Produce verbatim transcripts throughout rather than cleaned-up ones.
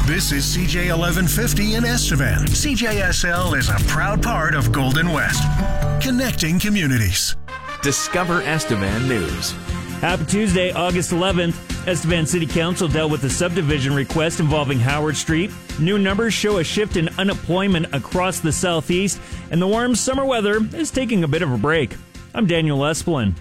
This is C J eleven fifty in Estevan. C J S L is a proud part of Golden West, connecting communities. Discover Estevan News. Happy Tuesday, August eleventh. Estevan City Council dealt with a subdivision request involving Howard Street. New numbers show a shift in unemployment across the southeast, and the warm summer weather is taking a bit of a break. I'm Daniel Esplin.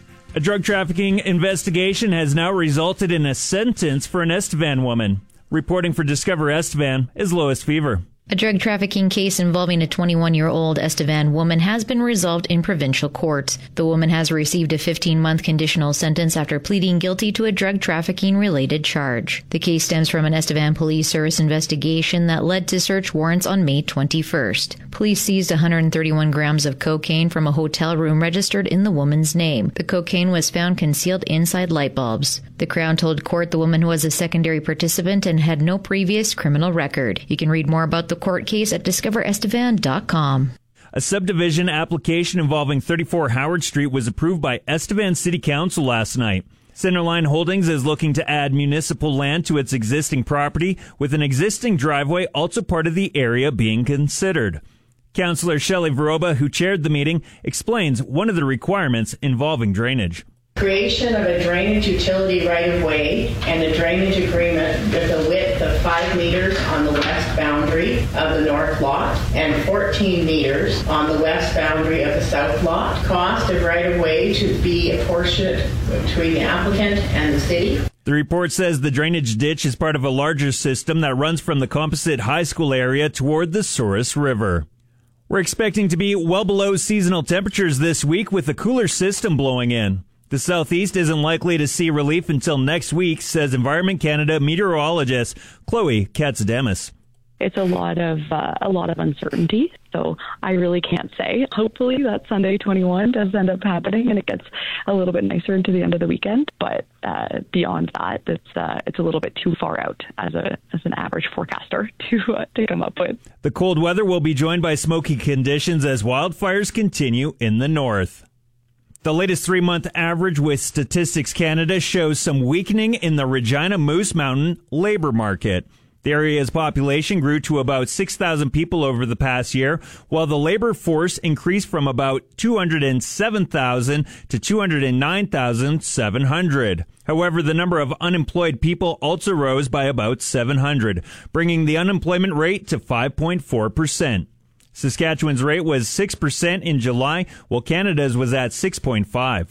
A drug trafficking investigation has now resulted in a sentence for an Estevan woman. Reporting for Discover Estevan is Lois Fever. A drug trafficking case involving a twenty-one-year-old Estevan woman has been resolved in provincial courts. The woman has received a fifteen-month conditional sentence after pleading guilty to a drug trafficking-related charge. The case stems from an Estevan Police Service investigation that led to search warrants on May twenty-first. Police seized one hundred thirty-one grams of cocaine from a hotel room registered in the woman's name. The cocaine was found concealed inside light bulbs. The Crown told court the woman was a secondary participant and had no previous criminal record. You can read more about the court case at discover estevan dot com. A subdivision application involving thirty-four Howard Street was approved by Estevan City Council last night. Centerline Holdings is looking to add municipal land to its existing property, with an existing driveway also part of the area being considered. Councillor Shelley Veroba, who chaired the meeting, explains one of the requirements involving drainage. Creation of a drainage utility right-of-way and a drainage agreement with a width of five meters on the west boundary of the north lot and fourteen meters on the west boundary of the south lot. Cost of right-of-way to be apportioned between the applicant and the city. The report says the drainage ditch is part of a larger system that runs from the Composite High School area toward the Souris River. We're expecting to be well below seasonal temperatures this week with a cooler system blowing in. The southeast isn't likely to see relief until next week, says Environment Canada meteorologist Chloe Katsademis. It's a lot of uh, a lot of uncertainty, so I really can't say. Hopefully that Sunday twenty-one does end up happening and it gets a little bit nicer into the end of the weekend. But uh, beyond that, it's uh, it's a little bit too far out as a as an average forecaster to uh, to come up with. The cold weather will be joined by smoky conditions as wildfires continue in the north. The latest three-month average with Statistics Canada shows some weakening in the Regina Moose Mountain labor market. The area's population grew to about six thousand people over the past year, while the labor force increased from about two hundred seven thousand to two hundred nine thousand seven hundred. However, the number of unemployed people also rose by about seven hundred, bringing the unemployment rate to five point four percent. Saskatchewan's rate was six percent in July, while Canada's was at six point five.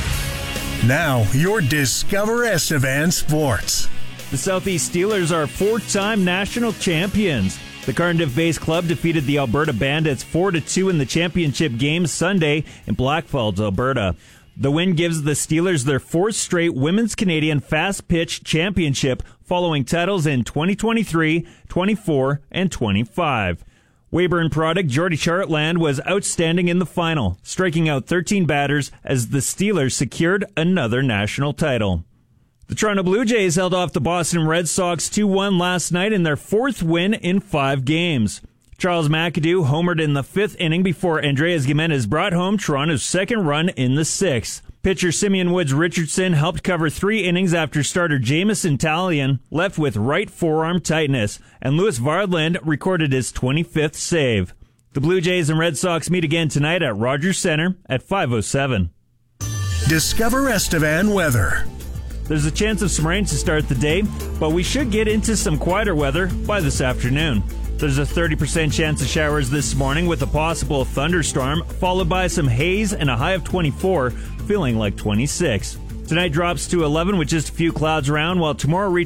Now, your Discover Estevan Sports. The Southeast Steelers are four-time national champions. The Cardiff-based club defeated the Alberta Bandits four to two in the championship game Sunday in Blackfalds, Alberta. The win gives the Steelers their fourth straight Women's Canadian Fast Pitch Championship, following titles in twenty twenty-three, twenty-four, and twenty-five. Weyburn product Geordie Chartland was outstanding in the final, striking out thirteen batters as the Steelers secured another national title. The Toronto Blue Jays held off the Boston Red Sox two one last night in their fourth win in five games. Charles McAdoo homered in the fifth inning before Andreas Gimenez brought home Toronto's second run in the sixth. Pitcher Simeon Woods Richardson helped cover three innings after starter Jamison Talion left with right forearm tightness, and Louis Varland recorded his twenty-fifth save. The Blue Jays and Red Sox meet again tonight at Rogers Centre at five oh seven. Discover Estevan weather. There's a chance of some rain to start the day, but we should get into some quieter weather by this afternoon. There's a thirty percent chance of showers this morning with a possible thunderstorm, followed by some haze and a high of twenty-four, feeling like twenty-six. Tonight drops to eleven with just a few clouds around, while tomorrow reaches